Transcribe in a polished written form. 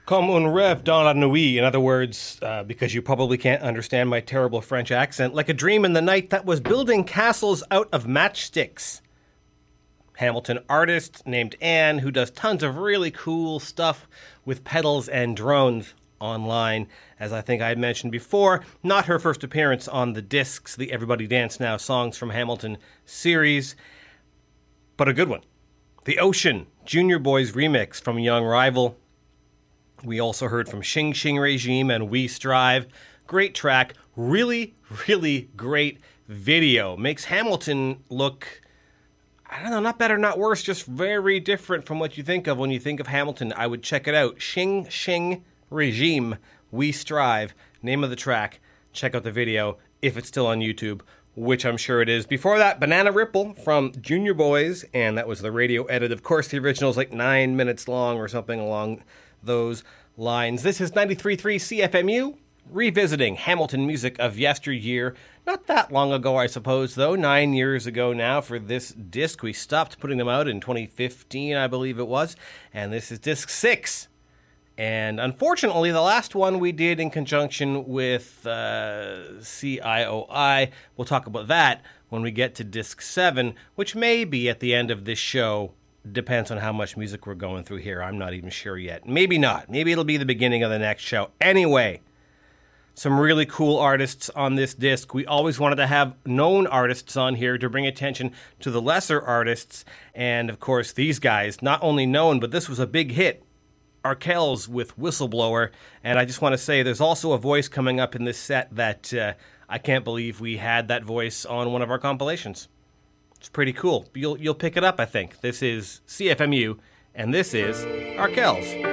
Comme un rêve dans la nuit. In other words, because you probably can't understand my terrible French accent, like a dream in the night that was building castles out of matchsticks. Hamilton artist named Anne, who does tons of really cool stuff with pedals and drones online. As I think I had mentioned before, not her first appearance on the discs, the Everybody Dance Now Songs from Hamilton series, but a good one. The Ocean, Junior Boys remix from Young Rival. We also heard from Xing Xing Regime and We Strive. Great track, really, really great video. Makes Hamilton look, I don't know, not better, not worse, just very different from what you think of when you think of Hamilton. I would check it out. Xing Xing Regime, We Strive, name of the track. Check out the video if it's still on YouTube, which I'm sure it is. Before that, Banana Ripple from Junior Boys, and that was the radio edit. Of course, the original is like 9 minutes long or something along those lines. This is 93.3 CFMU, revisiting Hamilton music of yesteryear. Not that long ago, I suppose, though. 9 years ago now for this disc. We stopped putting them out in 2015, I believe it was. And this is disc 6. And unfortunately, the last one we did in conjunction with CIOI. We'll talk about that when we get to disc 7, which may be at the end of this show. Depends on how much music we're going through here. I'm not even sure yet. Maybe not. Maybe it'll be the beginning of the next show. Anyway, some really cool artists on this disc. We always wanted to have known artists on here to bring attention to the lesser artists. And, of course, these guys, not only known, but this was a big hit. Arkells with Whistleblower. And I just want to say there's also a voice coming up in this set that I can't believe we had that voice on one of our compilations. It's pretty cool. You'll pick it up, I think. This is CFMU, and this is Arkells.